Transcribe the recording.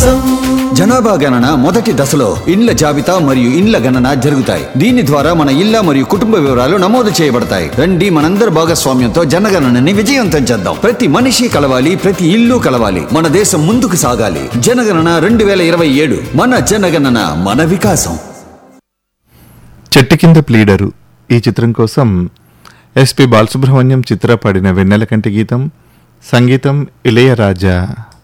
వికాసం. జనాభా గణన మొదటి దశలో ఇండ్ల జాబితా మరియు ఇండ్ల గణన జరుగుతాయి. దీని ద్వారా మన ఇళ్ల మరియు కుటుంబ వివరాలు నమోదు చేయబడతాయి. రండి మనందరి భాగస్వామ్యంతో జనగణనని విజయవంతం చేద్దాం. ప్రతి మనిషి కలవాలి, ప్రతి ఇల్లు కలవాలి, మన దేశం ముందుకు సాగాలి. జనగణన 2027, మన జనగణన మన వికాసం. చెట్టు కింద ప్లీడరు ఈ చిత్రం కోసం ఎస్పి బాలసుబ్రహ్మణ్యం చిత్ర పాడిన వెన్నెలకంటి గీతం, సంగీతం ఇళయరాజా.